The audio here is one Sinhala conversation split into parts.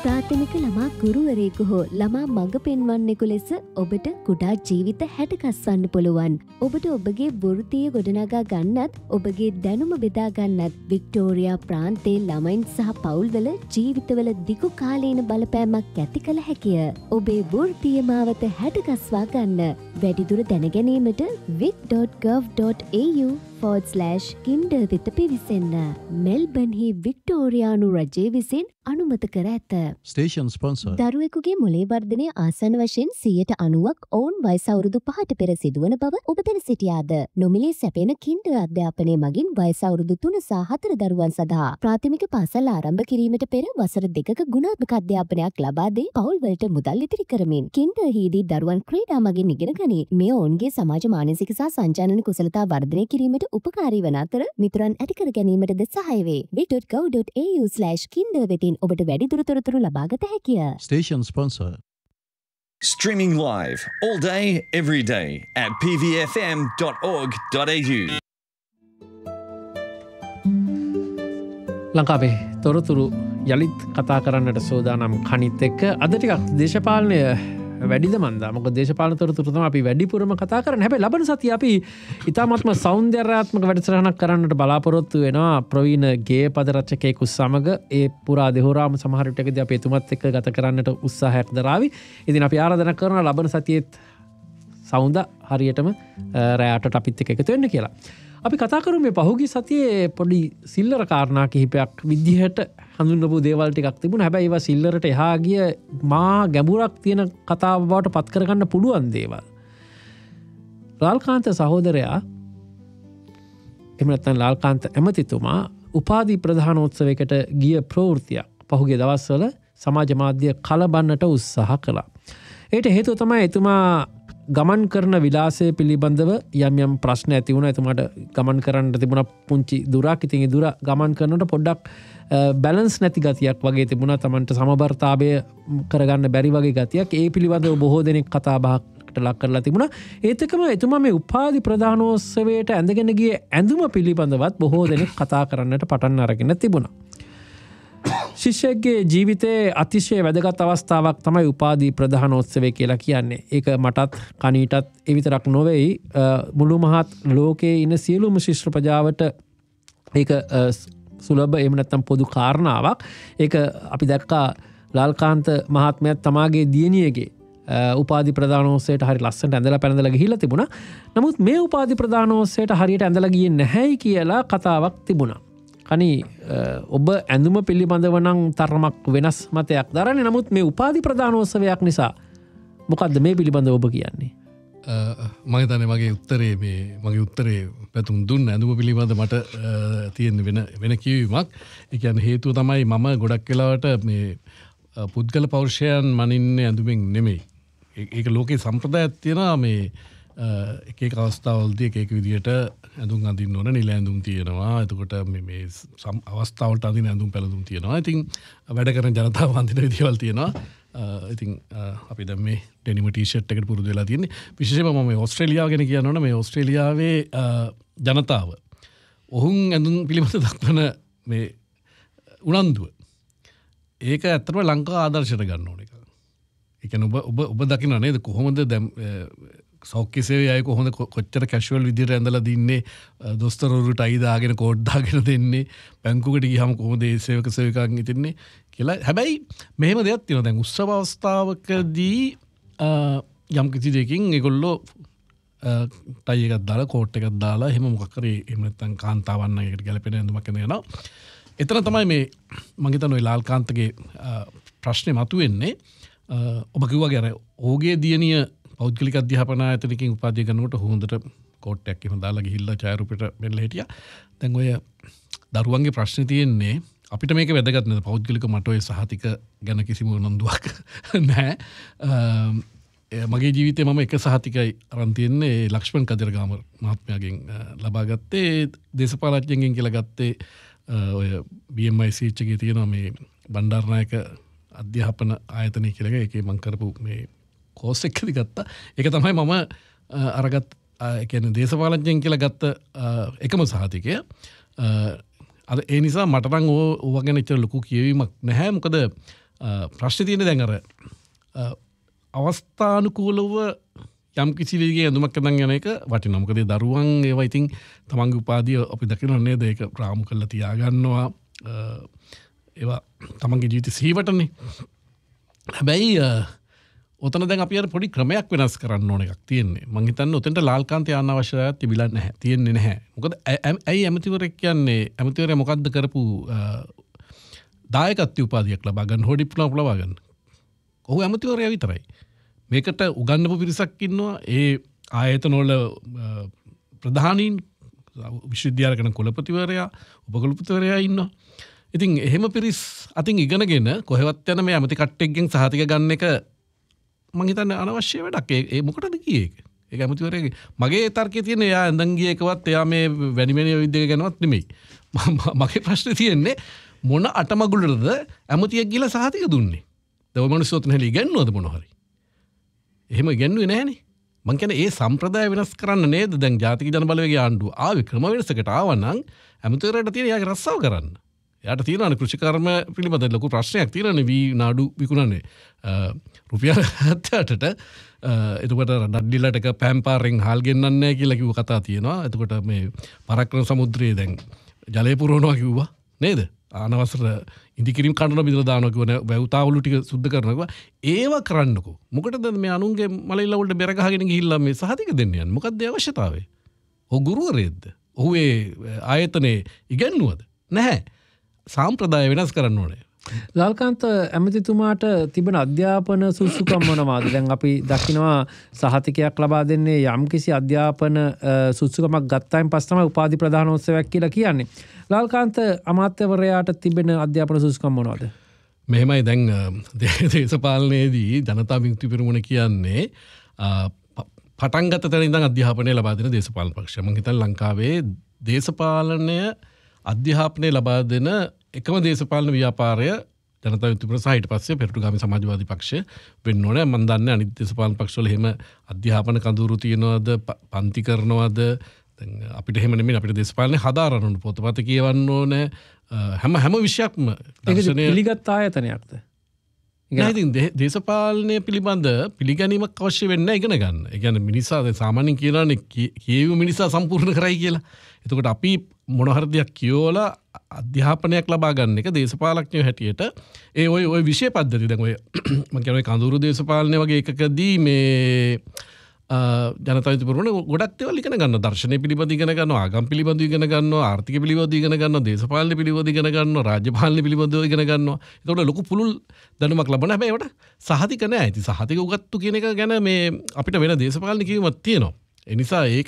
ප්‍රාථමික ළමා ගුරුවරයෙකු හෝ ළමා මඟ පෙන්වන්නෙකු ලෙස ඔබට කුඩා ජීවිත හැඩගස්වන්න පුළුවන්. ඔබට ඔබගේ වෘත්තිය ගොඩනගා ගන්නත් ඔබගේ දැනුම බෙදා ගන්නත් වික්ටෝරියා ප්‍රාන්තයේ ළමයින් සහ පවුල්වල ජීවිතවල දිගු කාලීන බලපෑමක් ඇති කළ හැකිය. ඔබේ වෘත්තීය මාවත හැඩගස්වා ගන්න. වැඩිදුර දැනගැනීමට vic.gov.au/kinder වෙත පිවිසෙන්න. මෙල්බන්හි වික්ටෝරියානු රජය විසින් අනුමත කර ඇත. Station sponsor. දරුවෙකුගේ මොළේ වර්ධනය ආසන්න වශයෙන් 90%ක් ඔවුන් වයස අවුරුදු 5ට පෙර සිදුවන බව ඔබ දැන සිටියාද? නොමිලේ සැපෙන කින්ඩර් අධ්‍යාපනය මගින් වයස අවුරුදු 3 සහ 4 දරුවන් සඳහා ප්‍රාථමික පාසල් ආරම්භ කිරීමට පෙර වසර 2ක ගුණාත්මක අධ්‍යාපනයක් ලබා දී පවුල් වලට මුදල් ඉතිරි කරමින් කින්ඩර් හිදී දරුවන් ක්‍රීඩා මගින් ඉගෙන ගනී. මෙය ඔවුන්ගේ සමාජ මානසික සහ සංජානන කුසලතා වර්ධනය කිරීමට උපකාරී වන අතර මිතුරන් ඇති කර ගැනීමටද සහාය වේ. vic.gov.au/kinder වෙතින් ඔබට වැඩිදුර තොරතුරු ලබාගත හැකිය. Station sponsor. Streaming live all day, every day at pvfm.org.au. ලංකාවේ තොරතුරු යළිත් කතා කරන්නට සෝදානම් කනිත් එක්ක අද ටිකක් දේශපාලනය වැඩිද මන්දා. මොකද දේශපාලන තොරතුරු තමයි අපි වැඩිපුරම කතා කරන්නේ. හැබැයි ලබන සතිය අපි ඉතාමත්ම සෞන්දර්යාත්මක වැඩසටහනක් කරන්නට බලාපොරොත්තු වෙනවා ප්‍රවීණ ගේය පද රචකයෙකු සමග. ඒ පුරා දෙහොරාම සමහර විටකදී අපි එතුමත් එක්ක ගත කරන්නට උත්සාහයක් දරාවි. ඉතින් අපි ආරාධනා කරනවා ලබන සතියේත් සෞන්ද හරියටම රැයටට අපිත් එක්ක එකතු වෙන්න කියලා. අපි කතා කරමු මේ පහුගිය සතියේ පොඩි සිල්ලර කාරණා කිහිපයක් විදිහට හඳුන්වපු දේවල් ටිකක් තිබුණා. හැබැයි ඒවා සිල්ලරට එහා ගිය මා ගැඹුරක් තියෙන කතාව බවට පත් කරගන්න පුළුවන් දේවල්. ලාල්කාන්ත සහෝදරයා එහෙම නැත්නම් ලාල්කාන්ත ඇමතිතුමා උපාධි ප්‍රදානෝත්සවයකට ගිය ප්‍රවෘත්තියක් පහුගිය දවස්වල සමාජ මාධ්‍ය කලබන්නට උත්සාහ කළා. ඒට හේතුව තමයි එතුමා ගමන් කරන විලාසය පිළිබඳව යම් යම් ප්‍රශ්න ඇති වුණා. එතුමාට ගමන් කරන්න තිබුණා පුංචි දුරක්. ඉතින් ඒ දුර ගමන් කරනකොට පොඩ්ඩක් බැලන්ස් නැති ගතියක් වගේ තිබුණා. Tamanට සමබරතාවය කරගන්න බැරි වගේ ගතියක්. ඒ පිළිබඳව බොහෝ දෙනෙක් කතා බහකට ලක් කරලා තිබුණා. ඒත් එක්කම එතුමා මේ උපාධි ප්‍රදානෝත්සවයට ඇඳගෙන ගිය ඇඳුම පිළිබඳවත් බොහෝ දෙනෙක් කතා කරන්නට පටන් අරගෙන තිබුණා. ශිෂ්‍යයෙක්ගේ ජීවිතයේ අතිශය වැදගත් අවස්ථාවක් තමයි උපාධි ප්‍රදානෝත්සවය කියලා කියන්නේ. ඒක මටත් කනීටත් ඒ විතරක් නොවේයි මුළු මහත් ලෝකයේ ඉන්න සියලුම ශිෂ්‍ය ප්‍රජාවට ඒක සුලභ එහෙම නැත්නම් පොදු කාරණාවක්. ඒක අපි දැක්කා ලාල්කාන්ත මහත්මයාත් තමාගේ දියණියගේ උපාධි ප්‍රදානෝත්සවයට හරි ලස්සනට ඇඳලා පැනදලා ගිහිල්ලා තිබුණා. නමුත් මේ උපාධි ප්‍රදානෝත්සවයට හරියට ඇඳලා ගියේ නැහැයි කියලා කතාවක් තිබුණා. කනි ඔබ ඇඳුම පිළිබඳව නම් තරමක් වෙනස් මතයක් දරන්නේ. නමුත් මේ උපාධි ප්‍රදානෝත්සවයක් නිසා මොකද්ද මේ පිළිබඳව ඔබ කියන්නේ? මම හිතන්නේ මගේ උත්තරේ පැතුම් දුන්න ඇඳුම පිළිබඳ මට තියෙන වෙන කියවීමක්. ඒ කියන්නේ හේතුව තමයි මම ගොඩක් වෙලාවට මේ පුද්ගල පෞරුෂයන් මනින්නේ ඇඳුමින් නෙමෙයි. ඒක ලෝකේ සම්ප්‍රදායක් තියෙනවා. මේ එක අවස්ථාවලදී එක විදිහට ඇඳුම් අඳින්න ඕන නිල ඇඳුම් තියෙනවා. එතකොට මේ අවස්ථාවලට අඳින ඇඳුම් පැළඳුම් තියෙනවා. ඉතින් වැඩ කරන ජනතාව අඳින විදිහවල් තියෙනවා. ඉතින් අපි දැන් මේ ඩෙනිම ටී-ෂර්ට් එකට පුරුදු වෙලා තියෙන්නේ. විශේෂයෙන්ම මම මේ ඕස්ට්‍රේලියාව ගැන කියනවනේ මේ ඕස්ට්‍රේලියාවේ ජනතාව ඔවුන් ඇඳුම් පිළිබඳ දක්වන මේ උනන්දුව ඒක ඇත්තටම ලංකාව ආදර්ශයට ගන්න ඕන එක. ඒ කියන්නේ ඔබ දකින්න නේද කොහොමද දැන් සෞඛ්‍ය සේවය අය කොහොමද කොච්චර කැෂුවල් විදිහට ඇඳලා දින්නේ, දොස්තරවරුට අයි දාගෙන කෝට් දාගෙන දෙන්නේ, බැංකුවකට ගියාම කොහොමද ඒ සේවක සේවිකාන් ඉතින්නේ කියලා. හැබැයි මෙහෙම දෙයක් තියෙනවා. දැන් උත්සව අවස්ථාවකදී යම් කිසි දෙයකින් ඒගොල්ලෝ ටයි එකක් දාලා කෝට් එකක් දාලා එහෙම මොකක් කරේ එහෙම නැත්නම් කාන්තාවන් එකට ගැලපෙන ඇඳුමක් යනවා. එතන තමයි මේ මම හිතන්නේ ඔය ලාල්කාන්තගේ ප්‍රශ්නේ මතුවෙන්නේ. ඔබ කිව්වාගේ අර ඕගේ දියණිය පෞද්ගලික අධ්‍යාපන ආයතනකින් උපාධිය ගන්නකොට හොඳට කෝට් එකක් එහෙම දාලා ගිහිල්ලා ඡායාරූපෙට මෙල්ල හිටියා. දැන් ඔය දරුවන්ගේ ප්‍රශ්නේ තියෙන්නේ අපිට මේක වැදගත් නේද? පෞද්ගලික මට ඔය සහතික ගැන කිසිම උනන්දුවක් නැහැ. මගේ ජීවිතේ මම එක සහතිකයි අරන් තියන්නේ ලක්ෂ්මන් කදිරගාම මහත්මයාගෙන් ලබා ගත්තේ. දේශපාලඥයෙක්ගෙන් කියලා ගත්තේ ඔය BMIC එකේ තියෙනවා මේ බණ්ඩාරනායක අධ්‍යාපන ආයතනය කියලා එකේ මම කරපු මේ කෝස් එකකදී ගත්තා. ඒක තමයි මම අරගත් ඒ කියන්නේ දේශපාලඥයෙන් කියලා ගත්ත එකම සහතිකය. අර ඒ නිසා මට නම් ඕවා ගැන ඉතල ලොකු කියවීමක් නැහැ. මොකද ප්‍රශ්න තියෙන දැන් අර අවස්ථානුකූලව යම් කිසි විදිහේ ඇඳුමක් අඳන් යන එක වටිනවා. මොකද දරුවන් ඒවා ඉතින් තමන්ගේ උපාධිය අපි දකිනවා නේද? ඒක රාමු කරලා තියාගන්නවා. ඒවා තමන්ගේ ජීවිත සීවටනේ. හැබැයි ඔතන දැන් අපි අර පොඩි ක්‍රමයක් වෙනස් කරන්න ඕන එකක් තියෙන්නේ. මං හිතන්නේ ඔතෙන්ට ලාල් කාන්තය යන්න අවශ්‍යතාවයක් තිබිලා නැහැ. තියෙන්නේ නැහැ. මොකද ඇයි ඇමතිවරයෙක් කියන්නේ ඇමතිවරයා මොකද්ද කරපු දායකත්ව උපාධියක් ලබා ගන්න හෝ ඩිප්ලෝමා ලබා ගන්න. ඔහු ඇමතිවරයා විතරයි. මේකට උගන්වපු පිරිසක් ඉන්නවා. ඒ ආයතන වල ප්‍රධානීන් විශ්වවිද්‍යාල කරන කුලපතිවරයා, උපකුලපතිවරයා ඉන්නවා. ඉතින් එහෙම පිරිස් අතින් ඉගෙනගෙන කොහෙවත් යන මේ ඇමති කට්ටෙක්ගෙන් සහතික ගන්න එක මං හිතන්නේ අනවශ්‍ය වැඩක්. ඒ මොකටද ගියේ ඒක? ඒක ඇමතිවරයාගේ මගේ තර්කයේ තියෙන එයා ඇඳන් ගිය එකවත් එයා මේ වැඩිමෙනිය විද්‍යාව ගැනවත් නෙමෙයි. මගේ ප්‍රශ්නේ තියෙන්නේ මොන අටමගුලටද ඇමතියෙක් ගිහලා සහතික දුන්නේ? දව මිනිස්සුත් නැලි ඉගෙනුවද මොන හරි? එහෙම ඉගෙනුවේ නැහනේ. මං කියන්නේ ඒ සම්ප්‍රදාය වෙනස් කරන්න නේද දැන් ජාතික ජනබලවේගයේ ආණ්ඩුව ආවේ ක්‍රම වෙනසකට ආවනම් ඇමතිවරයාට තියෙන යාගේ රස්සාව කරන්න. එයාට තියෙනවානේ කෘෂිකර්ම පිළිබඳ ලොකු ප්‍රශ්නයක් තියෙනවානේ වී නාඩු විකුණන්නේ රුපියල් 78ට එතකොට ඩඩ්ඩිලට එක පැම්පාරෙන් හාල් ගෙන්නන්නේ නැහැ කියලා කිව්ව කතා තියෙනවා. එතකොට මේ පරක්‍රම සමුද්‍රයේ දැන් ජලය පුරවනවා කිව්වා නේද? අනවසර ඉදිකිරීම කඩන බිඳලා දානවා කිව්වනේ වැව්තාවලු ටික සුද්ධ කරනවා කිව්වා. ඒව කරන්නකෝ. මොකටද මේ අනුන්ගේ මලෙල්ල වලට බෙර ගහගෙන ගිහිල්ලා මේ සහතික දෙන්න යන්නේ? මොකක්ද ඒ අවශ්‍යතාවය? ඔහු ගුරුවරයෙක්ද? ඔහු ඒ ආයතනයේ ඉගෙනුවද? නැහැ. සාම්ප්‍රදාය වෙනස් කරන්න ඕනේ. ලාල්කාන්ත ඇමතිතුමාට තිබෙන අධ්‍යාපන සුසුකම් මොනවාද? දැන් අපි දකිනවා සහතිකයක් ලබා දෙන්නේ යම්කිසි අධ්‍යාපන සුසුකමක් ගත්තායින් පස්සේ තමයි උපාධි ප්‍රදානෝත්සවයක් කියලා කියන්නේ. ලාල්කාන්ත අමාත්‍යවරයාට තිබෙන අධ්‍යාපන සුසුකම් මොනවාද? මෙහෙමයි දැන් දේශපාලනයේදී ජනතා විමුක්ති පෙරමුණ කියන්නේ පටන් ගත්ත තැන ඉඳන් අධ්‍යාපනය ලබා දෙන දේශපාලන පක්ෂය. මම හිතන්නේ ලංකාවේ දේශපාලනය අධ්‍යාපනය ලබා දෙන එකම දේශපාලන ව්‍යාපාරය ජනතා විමුක්ති පෙරමුණ සහ ඊට පස්සේ පෙරටුගාමී සමාජවාදී පක්ෂය වෙන්න ඕනේ. මම දන්නේ අනිත් දේශපාලන පක්ෂවල එහෙම අධ්‍යාපන කඳවුරු තියනවද, පන්ති කරනවද? දැන් අපිට එහෙම නෙමෙයි. අපිට දේශපාලනේ හදාරන්න ඕන, පොතපත කියවන්න ඕනේ. හැම විෂයක්ම දර්ශනය පිළිගත් ආයතනයක්ද? ඉතින් දේශපාලනය පිළිබඳ පිළිගැනීමක් අවශ්‍ය වෙන්නේ ඉගෙන ගන්න. ඒ කියන්නේ මිනිසා සාමාන්‍යයෙන් කියලානේ කියවු මිනිසා සම්පූර්ණ කරයි කියලා. එතකොට අපි මොන හරි දෙයක් කියවලා අධ්‍යාපනයක් ලබා ගන්න එක දේශපාලඥයෝ හැටියට ඒ ওই විෂය පද්ධතිය දැන් ඔය මම කියන්නේ කඳුරු දේශපාලනය වගේ එකකදී මේ ජනතා විමුක්ති පෙරමුණ ගොඩක් දේවල් ඉගෙන ගන්නවා. දර්ශනය පිළිබඳ ඉගෙන ගන්නවා, ආගම් පිළිබඳ ඉගෙන ගන්නවා, ආර්ථික පිළිබඳ ඉගෙන ගන්නවා, දේශපාලන පිළිබඳ ඉගෙන ගන්නවා, රාජ්‍ය පාලන පිළිබඳ ඉගෙන ගන්නවා. ඒකට ලොකු පුළුල් දැනුමක් ලබනවා. හැබැයි ඒවට සහතික නැහැ. ඉතින් සහතික උගත්තු කියන එක ගැන මේ අපිට වෙන දේශපාලන කියවීමක් තියෙනවා. ඒ නිසා ඒක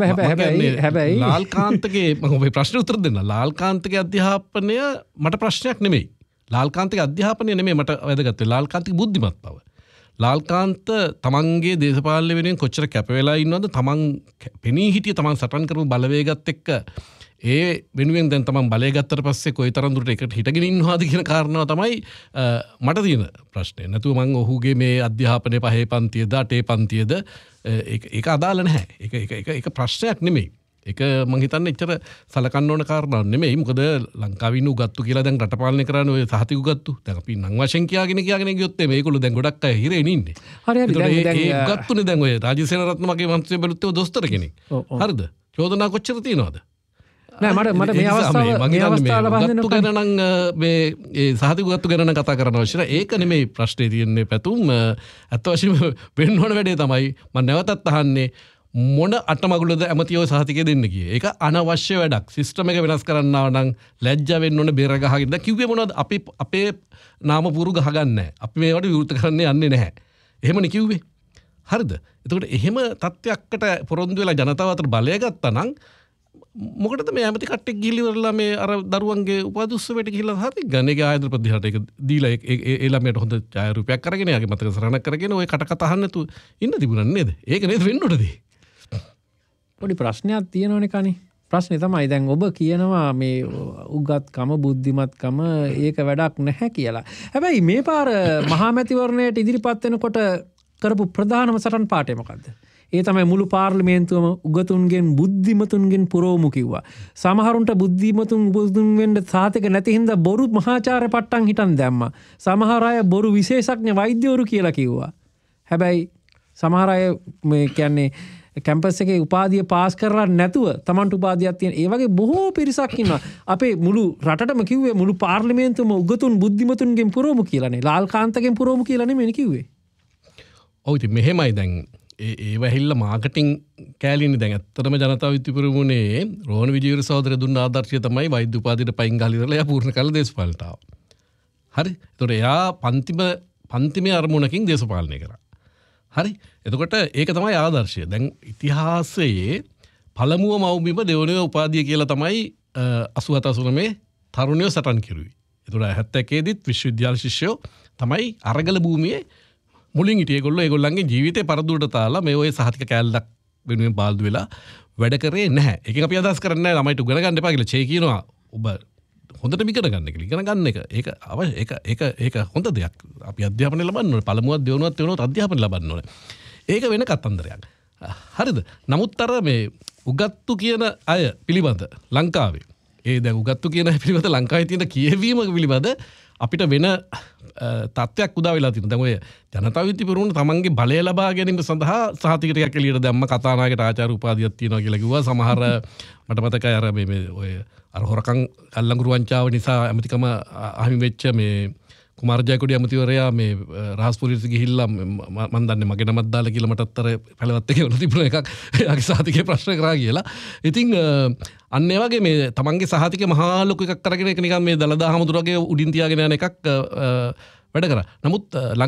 හැබැයි ලාල්කාන්තගේ මම ඔබේ ප්‍රශ්නෙට උත්තර දෙන්න. ලාල්කාන්තගේ අධ්‍යාපනය මට ප්‍රශ්නයක් නෙමෙයි. ලාල්කාන්තගේ අධ්‍යාපනය නෙමෙයි මට වැදගත් වෙන්නේ. ලාල්කාන්තගේ බුද්ධිමත් බව. ලාල්කාන්ත තමන්ගේ දේශපාලන වෙනුවෙන් කොච්චර කැප වෙලා ඉන්නවද? තමන් පෙනී හිටිය තමන් සටන් කරපු බලවේගත් එක්ක ඒ වෙනුවෙන් දැන් තමන් බලය ගත්තට පස්සේ කොයිතරම් දුරට එකට හිටගෙන ඉන්නවද කියන කාරණාව තමයි මට තියෙන ප්‍රශ්නේ. නැතුව මම ඔහුගේ මේ අධ්‍යාපනයේ පහේ පන්තියද අටේ පන්තියද ඒක අදාළ නැහැ. ඒක ප්‍රශ්නයක් නෙමෙයි. ඒක මම හිතන්නේ එච්චර සලකන්න ඕන කාරණාවක් නෙමෙයි. මොකද ලංකාවේ ඉන්න උගත්තු කියලා දැන් රට පාලනය කරන්නේ ඔය සහතික උගත්තු. දැන් අපි නම් වශයෙන් කියාගෙන ගියොත් මේගොල්ලෝ දැන් ගොඩක් අය හිරේ ඉන්නේ. හරි දැන් උගත්තුනේ දැන් ඔය රාජසේනරත්න මගේ මන්ත්‍රී බැලුත්තේ දොස්තර කෙනෙක්. හරිද? චෝදනා කොච්චර තියෙනවද? නෑ මට මේ අවස්ථාව ලබා දෙන්න ගැන නම් මේ සහතික උගත්තු ගැන කතා කරන්න අවශ්‍ය නැහැ. ඒක නෙමෙයි ප්‍රශ්නේ තියෙන්නේ පැතුම්. අත් වශයෙන්ම වෙන්න ඕන වැඩේ තමයි මම නැවතත් අහන්නේ මොන අටමගුලද ඇමතියෝ සහතිකය දෙන්න කියේ. ඒක අනවශ්‍ය වැඩක්. සිස්ටම් එක වෙනස් කරන්නව නම් ලැජ්ජා වෙන්න ඕනේ බෙර ගහගෙන. දැන් කිව්වේ මොනවද? අපි අපේ නාම පුරු ගහගන්නේ නැහැ. අපි මේවට විවෘත කරන්න යන්නේ නැහැ. එහෙමනේ කිව්වේ. හරිද? එතකොට එහෙම තත්ත්වයකට පොරොන්දු වෙලා ජනතාව අතර බලය ගත්තා නම් මොකටද මේ ඇමති කට්ටෙක් ගිහිල්ලා මේ අර දරුවන්ගේ උපාධි උත්සවයට ගිහිල්ලා හරි ගන්නේ ආයතන ප්‍රතිහාරට ඒක දීලා ඒ ළමයට හොඳ ඡායාරූපයක් අරගෙන යාගේ මතක සරණක් කරගෙන ওই කට කතා අහන්න නැතුව ඉන්න තිබුණා නේද? ඒක නේද වෙන්න උඩදී. පොඩි ප්‍රශ්නයක් තියෙනවනේ කනේ. ප්‍රශ්නේ තමයි දැන් ඔබ කියනවා මේ උගත්කම බුද්ධිමත්කම ඒක වැඩක් නැහැ කියලා. හැබැයි මේ පාර මහා මැතිවරණයට ඉදිරිපත් වෙනකොට කරපු ප්‍රධානම සටන් පාඨය මොකද්ද? ඒ තමයි මුළු පාර්ලිමේන්තුවම උගතුන්ගෙන් බුද්ධිමතුන්ගෙන් පුරවමු කිව්වා. සමහරුන්ට බුද්ධිමතුන් උගතුන් වෙන්න සාතික නැති හින්දා බොරු මහාචාර්ය පට්ටම් හිටන් දැම්මා. සමහර අය බොරු විශේෂඥ වෛද්‍යවරු කියලා කිව්වා. හැබැයි සමහර අය මේ කියන්නේ කැම්පස් එකේ උපාධිය පාස් කරලා නැතුව Tamanට උපාධියක් තියෙන ඒ වගේ බොහෝ පිරිසක් ඉන්නවා. අපේ මුළු රටටම කිව්වේ මුළු පාර්ලිමේන්තුවම උගතුන් බුද්ධිමතුන්ගෙන් පුරවමු කියලානේ. ලාල්කාන්තගෙන් පුරවමු කියලා නෙමෙයි කිව්වේ. ඔව් ඉතින් මෙහෙමයි දැන් ඒව ඇහිල්ල මාකටිං කෑලින්නේ දැන් ඇත්තටම ජනතා විද්‍යාල පිරිමුනේ රෝහණ විජේවීර සහෝදරය දුන්න ආදර්ශය තමයි වෛද්‍ය උපාධියට පයින් ගහලා ඉවරලා එයා පූර්ණ කළ දේශපාලනට ආවා. හරි. ඒතකොට එයා පන්තිමේ අරමුණකින් දේශපාලනය කරා. හරි. එතකොට ඒක තමයි ආදර්ශය. දැන් ඉතිහාසයේ පළමුව මව්බිම දෙවනුව උපාධිය කියලා තමයි 87 තරුණයෝ සටන් කිරුවේ. ඒතකොට 71 දිත් විශ්වවිද්‍යාල ශිෂ්‍යයෝ තමයි අරගල භූමියේ මුලින් හිටියේ. ඒගොල්ලන්ගේ ජීවිතේ පරදුරට තාලා මේ ඔය සහතික කෑල්ලක් වෙනුවෙන් බාල්දු වෙලා වැඩ කරේ නැහැ. ඒකෙන් අපි අදහස් කරන්නේ නැහැ ළමයිට උගන ගන්න එපා කියලා. චේ කියනවා ඔබ හොඳට ඉගෙන ගන්න කියලා. ඉගෙන ගන්න එක ඒක හොඳ දෙයක්. අපි අධ්‍යාපනය ලබන්න ඕනේ. පළමුවත් දෙවනුවත් වෙනවත් අධ්‍යාපනය ලබන්න ඕනේ. ඒක වෙන කතන්දරයක්. හරිද? නමුත් අර මේ උගත්තු කියන අය පිළිබඳ ලංකාවේ දැන් උගත්තු කියන අය පිළිබඳ ලංකාවේ තියෙන කියවීම පිළිබඳ අපිට වෙන තත්ත්වයක් උදා වෙලා තියෙනවා. දැන් ඔය ජනතා විද්‍යාල පිරිමුණ තමන්ගේ බලය ලබා ගැනීම සඳහා සහතික ටිකක් එළියට දැම්ම කතානායකට ආචාර්ය උපාධියක් තියෙනවා කියලා කිව්වා. සමහර මට මතකයි අර මේ ඔය අර හොරකම් අල්ලංගුරු වංචාව නිසා ඇමතිකම අහිමි වෙච්ච මේ කුමාර ජයකොඩි ඇමතිවරයා මේ රහස් පොලිසිය ගිහිල්ලා මම දන්නේ මගේ නමක් දාලා කියලා මටත් අර පැලවත් එකේ වුණ තිබුණ එකක් එයාගේ සහතිකේ ප්‍රශ්න කරා කියලා. ඉතින් අන්න ඒ වගේ මේ තමන්ගේ සහතිකේ මහා ලොකු එකක් අරගෙන ඒක නිකන් මේ දලදා හමුදුරගේ උඩින් තියාගෙන යන එකක් වැඩ කරා. නමුත්